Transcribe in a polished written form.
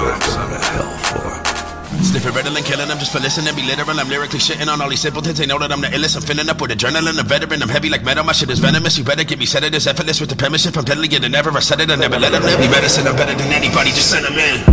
works on a hell for. Sniffing Ritalin, killing them just for listening. Be literal, I'm lyrically shitting on all these simpletons. They know that I'm the illest. I'm filling up with adrenaline. I'm veteran, I'm heavy like metal. My shit is venomous. You better give me sedatives. Effortless with the penmanship. I'm deadlier than ever. I said it, I never let them live. Be medicine, I'm better than anybody. Just send them in.